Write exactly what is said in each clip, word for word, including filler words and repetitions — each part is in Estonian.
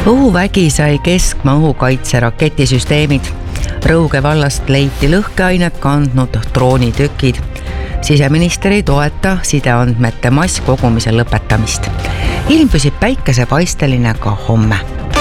Õhuvägi sai keskmaa õhukaitse raketisüsteemid. Rõuge vallast leiti lõhkeainet kandnud droonitükid. Siseminister ei toeta sideandmete masskogumise lõpetamist. Ilm püsib päikesepaisteline ka homme.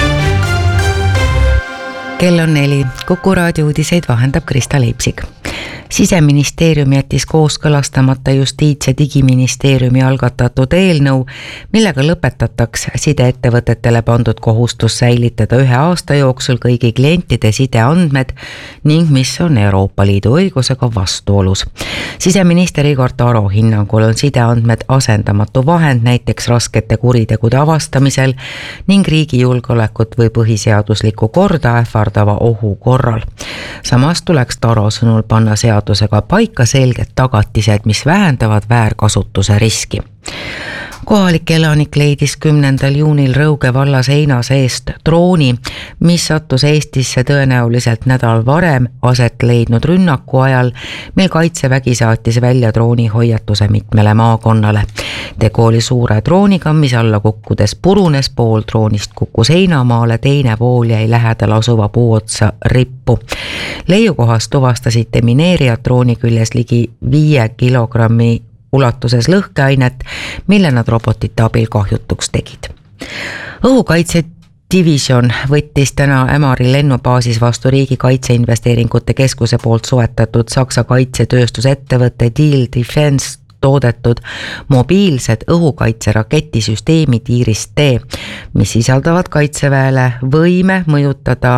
Kell on neli. Kuku raadio uudiseid vahendab Krista Leipsik. Siseministeerium jättis kooskõlastamata Justiits- ja Digiministeeriumi algatatud eelnõu, millega lõpetatakse sideettevõtetele pandud kohustus säilitada ühe aasta jooksul kõigi klientide sideandmed ning mis on Euroopa Liidu õigusega vastuolus. Siseminister Igor Taro hinnangul on sideandmed asendamatu vahend näiteks raskete kuritegude avastamisel ning riigi julgeolekut või põhiseaduslikku korda ähvardava ohu korral. Samas tuleks Taro sõnul panna seadusega paika selged tagatised, mis vähendavad väärkasutuse riski. Kohalik elanik leidis kümnendal juunil Rõuge valla seina seest drooni, mis sattus Eestisse tõenäoliselt nädal varem aset leidnud rünnaku ajal, mil Kaitsevägi saatis välja drooni hoiatuse mitmele maakonnale. Tegu oli suure drooniga, mis alla kukkudes purunes, pool droonist kukkus heinamaale, teine pool jäi lähedal asuva puuotsa rippu. Leiukohast tuvastasid demineerijad drooni küljes ligi viie kilogrammi ulatuses lõhkeainet, mille nad robotite abil kahjutuks tegid. Õhukaitse division võttis täna Ämari lennubaasis vastu riigi kaitseinvesteeringute keskuse poolt soetatud Saksa kaitsetööstusettevõtte Diehl Defense toodetud mobiilsed õhukaitse raketisüsteemid Iris-T, mis sisaldavad kaitseväele võime mõjutada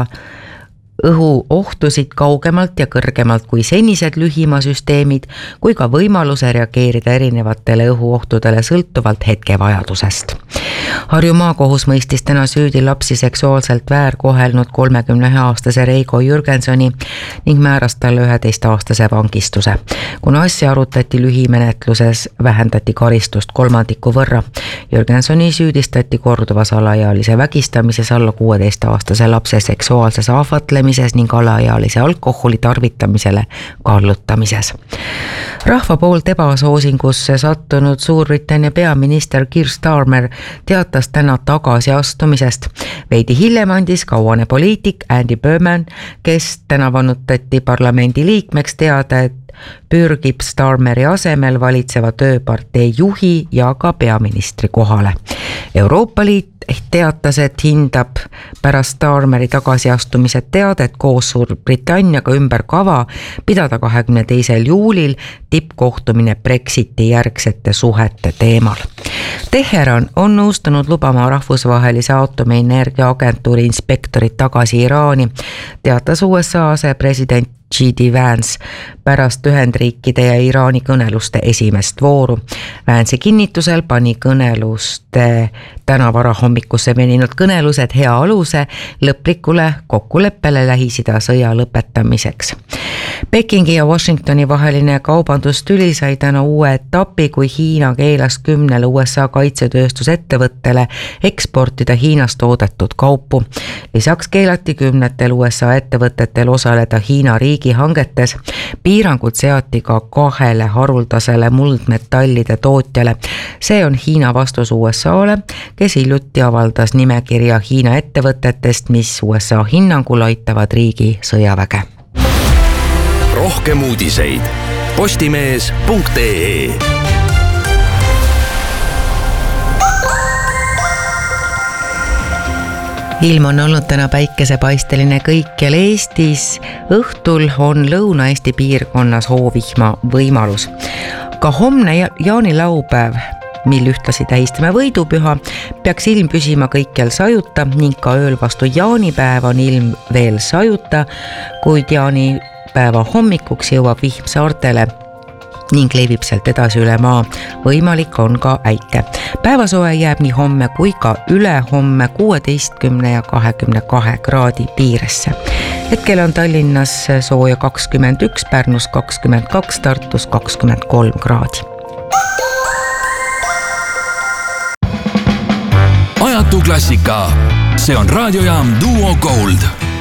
õhuohtusid kaugemalt ja kõrgemalt kui senised lühimaasüsteemid, kui ka võimaluse reageerida erinevatele õhuohtudele sõltuvalt hetkevajadusest. Harju maakohus mõistis täna süüdi lapsi seksuaalselt väärkohelnud kolmekümne ühe aastase Reigo Jürgensoni ning määras talle üheteist aastase vangistuse. Kuna asja arutati lühimenetluses, vähendati karistust kolmandiku võrra. Jürgensoni süüdistati korduvas alaealise vägistamises, alla kuueteist aastase lapse seksuaalses ahvatlemises ning alaealise alkoholi tarvitamisele kallutamises. Rahva poolt ebasoosingusse sattunud Suurbritannia peaminister Keir Starmer teatas täna tagasi astumisest. Veidi hiljem andis kauane poliitik Andy Burnham, kes täna vannutati parlamendi liikmeks, teada, et pürgib Starmeri asemel valitseva tööpartei juhi ja ka peaministri kohale. Euroopa Liit teatas, et hindab pärast Starmeri tagasiastumise teadet koos Suurbritanniaga ümber kava pidada kahekümne teisel juulil tippkohtumine Brexiti järgsete suhete teemal. Teheran on nõustunud lubama rahvusvahelise aatomienergia agentuuri inspektorit tagasi Iraani, teatas U S A asepresident J D Vance pärast Ühendriikide ja Iraani kõneluste esimest vooru. Vance'i kinnitusel pani kõneluste täna varahommikusse veninud kõnelused hea aluse lõplikule kokkuleppele Lähis-Ida sõja lõpetamiseks. Pekingi ja Washingtoni vaheline kaubandustüli sai täna uue etapi, kui Hiina keelas kümnele U S A kaitsetööstusettevõttele eksportida Hiinast toodetud kaupu. Lisaks keelati kümnetel U S A ettevõtetel osaleda Hiina riigi hangetes. Piirangud seati ka kahele haruldasele muldmetallide tootjale. See on Hiina vastus U S A-le, kes hiljuti avaldas nimekirja Hiina ettevõtetest, mis U S A hinnangul aitavad riigi sõjaväge. Rohkem uudiseid postimees punkt ee. Ilm on olnud täna päikesepaisteline kõikjal Eestis. Õhtul on Lõuna-Eesti piirkonnas hoovihma võimalus. Ka homne jaanilaupäev, mil ühtlasi tähistame võidupüha, peaks ilm püsima kõikjal sajuta ning ka ööl vastu jaanipäev on ilm veel sajuta, kuid jaanipäeva hommikuks jõuab vihm saartele ning levib sealt edasi üle maa. Võimalik on ka äike. Päevasoe jääb nii homme kui ka ülehomme kuueteistkümne ja kahekümne kahe kraadi piiresse. Hetkel on Tallinnas sooja kakskümmend üks, Pärnus kakskümmend kaks, Tartus kakskümmend kolm kraadi. Ajatu klassika. See on raadiojaam Duo Gold.